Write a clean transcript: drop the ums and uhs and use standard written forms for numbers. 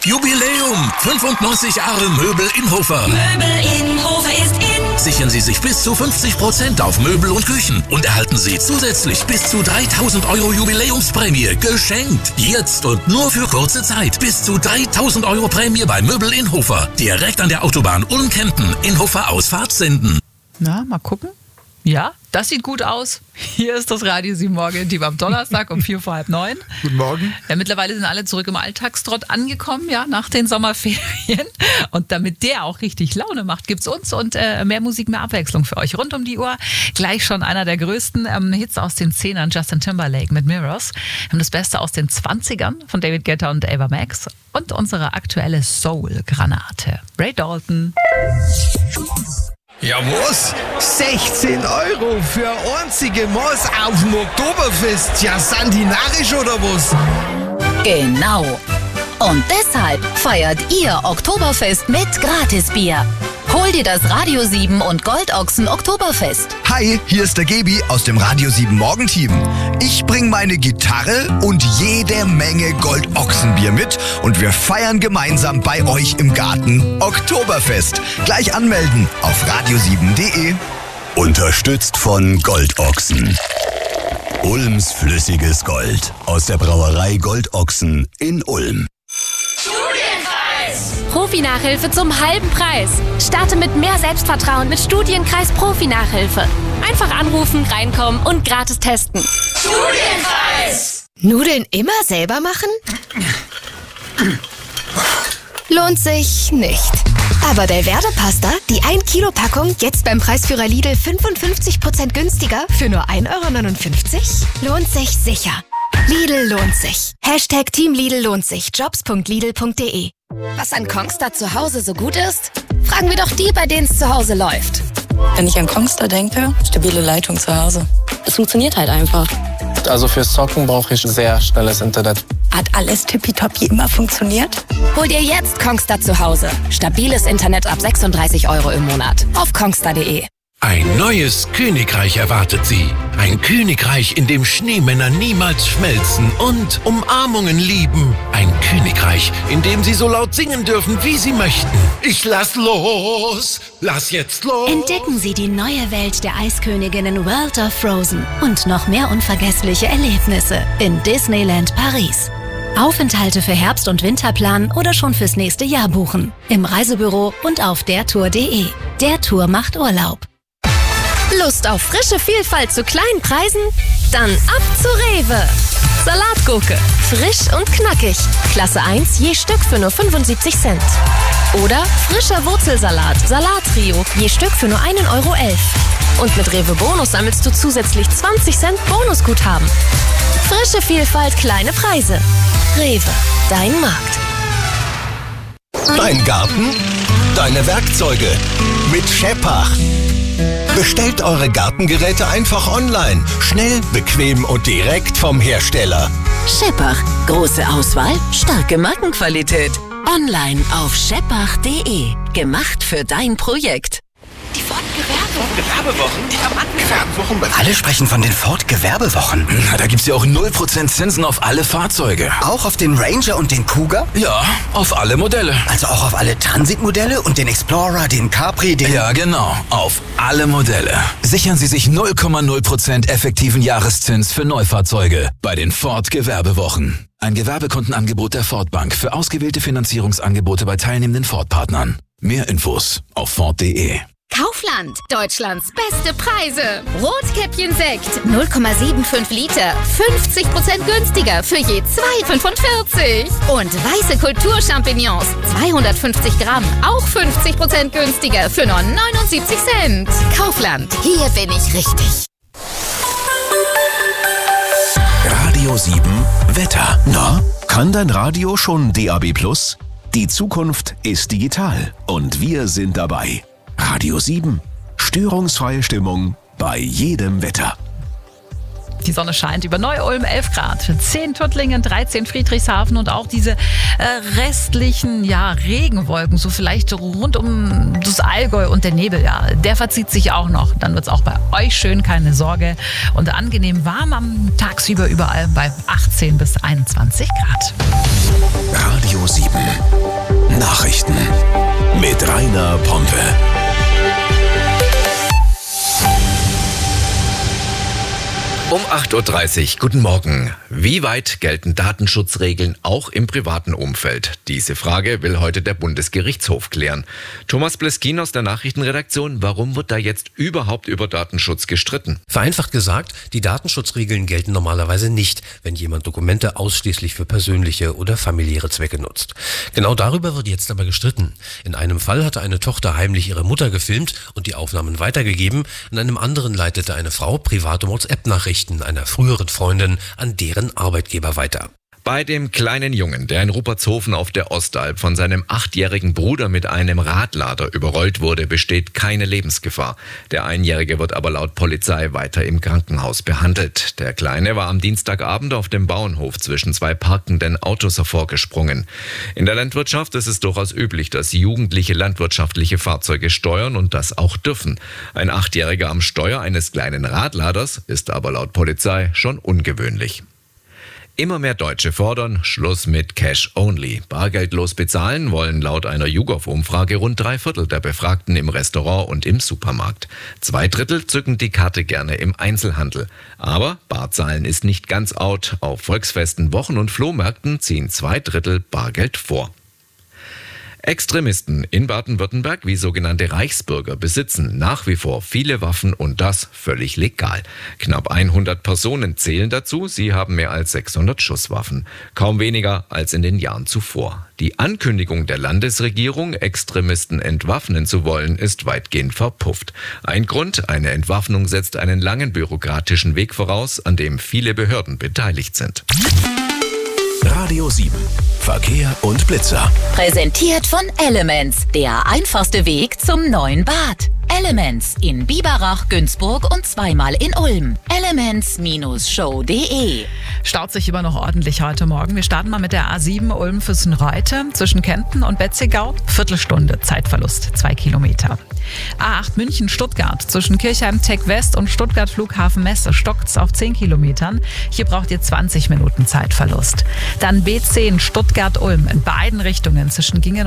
Jubiläum! 95 Jahre Möbel in Hofer. Möbel in Hofer ist in. Sichern Sie sich bis zu 50% auf Möbel und Küchen und erhalten Sie zusätzlich bis zu 3.000 € Jubiläumsprämie geschenkt. Jetzt und nur für kurze Zeit. Bis zu 3.000 € Prämie bei Möbel in Hofer. Direkt an der Autobahn Ulm-Kempen in Hofer Ausfahrt senden. Na, mal gucken. Ja, das sieht gut aus. Hier ist das Radio 7 Morgen-Team am Donnerstag um 8:45. Guten Morgen. Ja, mittlerweile sind alle zurück im Alltagstrott angekommen, ja, nach den Sommerferien. Und damit der auch richtig Laune macht, gibt's uns und mehr Musik, mehr Abwechslung für euch rund um die Uhr. Gleich schon einer der größten Hits aus den 10ern, Justin Timberlake mit Mirrors. Wir haben das Beste aus den 20ern von David Guetta und Ava Max und unsere aktuelle Soul-Granate. Ray Dalton. Ja, was? 16 € für einzige Maß auf dem Oktoberfest. Ja, sind die narrisch oder was? Genau. Und deshalb feiert ihr Oktoberfest mit Gratisbier. Hol dir das Radio 7 und Goldochsen Oktoberfest. Hi, hier ist der Gebi aus dem Radio 7 Morgenteam. Ich bring meine Gitarre und jede Menge Goldochsenbier mit und wir feiern gemeinsam bei euch im Garten Oktoberfest. Gleich anmelden auf radio7.de. Unterstützt von Goldochsen. Ulms flüssiges Gold aus der Brauerei Goldochsen in Ulm. Profi-Nachhilfe zum halben Preis. Starte mit mehr Selbstvertrauen mit Studienkreis Profi-Nachhilfe. Einfach anrufen, reinkommen und gratis testen. Studienkreis! Nudeln immer selber machen? Lohnt sich nicht. Aber Belverde-Pasta, die 1 Kilo Packung, jetzt beim Preisführer Lidl 55% günstiger für nur 1,59 €? Lohnt sich sicher. Lidl lohnt sich. Hashtag Team Lidl lohnt sich. Jobs.lidl.de. Was an Kongstar zu Hause so gut ist? Fragen wir doch die, bei denen es zu Hause läuft. Wenn ich an Kongstar denke, stabile Leitung zu Hause. Es funktioniert halt einfach. Also fürs Zocken brauche ich sehr schnelles Internet. Hat alles tippitoppi immer funktioniert? Hol dir jetzt Kongstar zu Hause. Stabiles Internet ab 36 € im Monat. Auf kongstar.de. Ein neues Königreich erwartet Sie. Ein Königreich, in dem Schneemänner niemals schmelzen und Umarmungen lieben. Ein Königreich, in dem Sie so laut singen dürfen, wie Sie möchten. Ich lass los, lass jetzt los. Entdecken Sie die neue Welt der Eisköniginnen World of Frozen und noch mehr unvergessliche Erlebnisse in Disneyland Paris. Aufenthalte für Herbst- und Winterplan oder schon fürs nächste Jahr buchen. Im Reisebüro und auf dertour.de. Der Tour macht Urlaub. Lust auf frische Vielfalt zu kleinen Preisen? Dann ab zu Rewe. Salatgurke, frisch und knackig. Klasse 1 je Stück für nur 75 Cent. Oder frischer Wurzelsalat, Salattrio, je Stück für nur 1,11 €. Und mit Rewe Bonus sammelst du zusätzlich 20 Cent Bonusguthaben. Frische Vielfalt, kleine Preise. Rewe, dein Markt. Dein Garten, deine Werkzeuge mit Scheppach. Bestellt eure Gartengeräte einfach online. Schnell, bequem und direkt vom Hersteller. Scheppach. Große Auswahl, starke Markenqualität. Online auf scheppach.de. Gemacht für dein Projekt. Die Ford-Gewerbewochen. Die haben angefangen. Alle sprechen von den Ford-Gewerbewochen. Da gibt's ja auch 0% Zinsen auf alle Fahrzeuge. Auch auf den Ranger und den Cougar? Ja, auf alle Modelle. Also auch auf alle Transit-Modelle und den Explorer, den Capri, den... Ja, genau. Auf alle Modelle. Sichern Sie sich 0,0% effektiven Jahreszins für Neufahrzeuge bei den Ford-Gewerbewochen. Ein Gewerbekundenangebot der Ford Bank für ausgewählte Finanzierungsangebote bei teilnehmenden Ford-Partnern. Mehr Infos auf Ford.de. Kaufland, Deutschlands beste Preise. Rotkäppchen-Sekt, 0,75 Liter, 50% günstiger für je 2,45. Und weiße Kulturchampignons, 250 Gramm, auch 50% günstiger für nur 79 Cent. Kaufland, hier bin ich richtig. Radio 7 Wetter. Na, kann dein Radio schon DAB+? Die Zukunft ist digital und wir sind dabei. Radio 7. Störungsfreie Stimmung bei jedem Wetter. Die Sonne scheint über Neu-Ulm 11 Grad, 10 Tuttlingen, 13 Friedrichshafen und auch diese restlichen Regenwolken, so vielleicht rund um das Allgäu und der Nebel, der verzieht sich auch noch. Dann wird es auch bei euch schön, keine Sorge. Und angenehm warm tagsüber überall bei 18 bis 21 Grad. Radio 7. 8.30 Uhr, guten Morgen. Wie weit gelten Datenschutzregeln auch im privaten Umfeld? Diese Frage will heute der Bundesgerichtshof klären. Thomas Bleskin aus der Nachrichtenredaktion, warum wird da jetzt überhaupt über Datenschutz gestritten? Vereinfacht gesagt, die Datenschutzregeln gelten normalerweise nicht, wenn jemand Dokumente ausschließlich für persönliche oder familiäre Zwecke nutzt. Genau darüber wird jetzt aber gestritten. In einem Fall hatte eine Tochter heimlich ihre Mutter gefilmt und die Aufnahmen weitergegeben. In einem anderen leitete eine Frau private WhatsApp-Nachrichten einer früheren Freundin an deren Arbeitgeber weiter. Bei dem kleinen Jungen, der in Rupertshofen auf der Ostalb von seinem 8-jährigen Bruder mit einem Radlader überrollt wurde, besteht keine Lebensgefahr. Der Einjährige wird aber laut Polizei weiter im Krankenhaus behandelt. Der Kleine war am Dienstagabend auf dem Bauernhof zwischen zwei parkenden Autos hervorgesprungen. In der Landwirtschaft ist es durchaus üblich, dass Jugendliche landwirtschaftliche Fahrzeuge steuern und das auch dürfen. Ein 8-Jähriger am Steuer eines kleinen Radladers ist aber laut Polizei schon ungewöhnlich. Immer mehr Deutsche fordern Schluss mit Cash Only. Bargeldlos bezahlen wollen laut einer YouGov-Umfrage rund 3/4 der Befragten im Restaurant und im Supermarkt. 2/3 zücken die Karte gerne im Einzelhandel. Aber Barzahlen ist nicht ganz out. Auf Volksfesten, Wochen- und Flohmärkten ziehen 2/3 Bargeld vor. Extremisten in Baden-Württemberg wie sogenannte Reichsbürger besitzen nach wie vor viele Waffen und das völlig legal. Knapp 100 Personen zählen dazu, sie haben mehr als 600 Schusswaffen. Kaum weniger als in den Jahren zuvor. Die Ankündigung der Landesregierung, Extremisten entwaffnen zu wollen, ist weitgehend verpufft. Ein Grund, eine Entwaffnung setzt einen langen bürokratischen Weg voraus, an dem viele Behörden beteiligt sind. Radio 7. Verkehr und Blitzer. Präsentiert von Elements, der einfachste Weg zum neuen Bad. Elements in Biberach, Günzburg und zweimal in Ulm. Elements-show.de. Staut sich immer noch ordentlich heute Morgen. Wir starten mal mit der A7 Ulm-Füssen-Reute zwischen Kempten und Betzigau. Viertelstunde Zeitverlust, 2 Kilometer. A8 München-Stuttgart zwischen Kirchheim-Tech-West und Stuttgart-Flughafen-Messe stockt's auf 10 Kilometern. Hier braucht ihr 20 Minuten Zeitverlust. Dann B10 Stuttgart-Ulm in beiden Richtungen zwischen Gingen